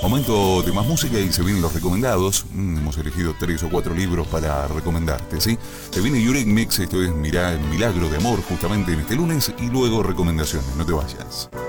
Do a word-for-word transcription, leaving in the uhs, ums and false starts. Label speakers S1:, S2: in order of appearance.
S1: Momento de más música y se vienen los recomendados. Mm, hemos elegido tres o cuatro libros para recomendarte, ¿sí? Se viene Eurythmics, esto es Mirá, Milagro de Amor, justamente en este lunes, y luego recomendaciones. No te vayas.